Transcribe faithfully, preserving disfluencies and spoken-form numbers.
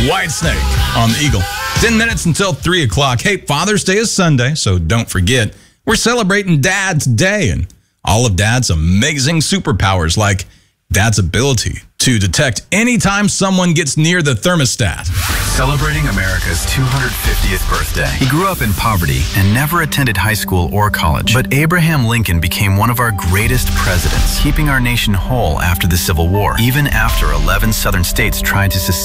Whitesnake on the Eagle. Ten minutes until three o'clock. Hey, Father's Day is Sunday, so don't forget, we're celebrating Dad's Day and all of Dad's amazing superpowers, like Dad's ability to detect anytime someone gets near the thermostat. Celebrating America's two hundred fiftieth birthday. He grew up in poverty and never attended high school or college. But Abraham Lincoln became one of our greatest presidents, keeping our nation whole after the Civil War, even after eleven southern states tried to secede.